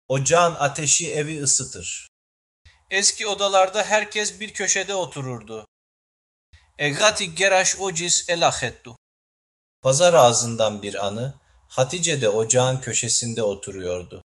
Ocağın ateşi evi ısıtır. Eski odalarda herkes bir köşede otururdu. Egati geraş ocis elahettu. Pazar ağzından bir anı, Hatice de ocağın köşesinde oturuyordu.